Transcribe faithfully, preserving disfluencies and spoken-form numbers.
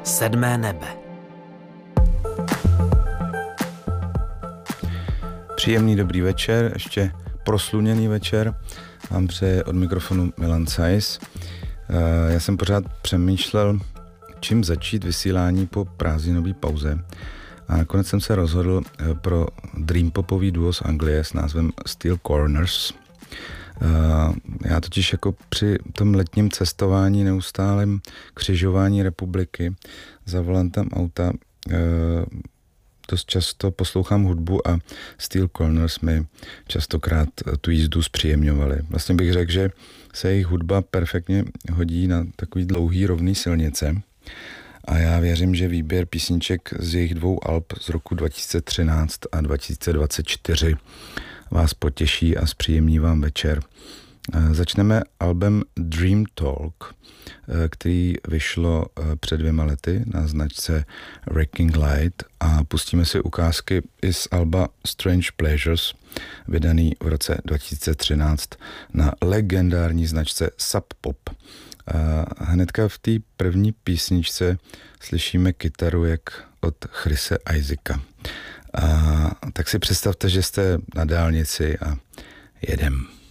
Sedmé nebe. Příjemný dobrý večer, ještě prosluněný večer. Vám přeje od mikrofonu Milan Cajs. Já jsem pořád přemýšlel, čím začít vysílání po prázdninové pauze. A nakonec jsem se rozhodl pro dream popový duo z Anglie s názvem Steel Corners. Já totiž jako při tom letním cestování, neustálém křižování republiky za volantem auta dost často poslouchám hudbu a Steel Corners mi častokrát tu jízdu zpříjemňovali. Vlastně bych řekl, že se jejich hudba perfektně hodí na takový dlouhý rovný silnice a já věřím, že výběr písniček z jejich dvou alb z roku dva tisíce třináct a dva tisíce dvacet čtyři vás potěší a zpříjemní vám večer. Začneme albem Dream Talk, který vyšlo před dvěma lety na značce Wrecking Light a pustíme si ukázky i z alba Strange Pleasures, vydaný v roce dva tisíce třináct na legendární značce Sub Pop. Hnedka v té první písničce slyšíme kytaru jak od Chrise Isaaca. A tak si představte, že jste na dálnici a jedem.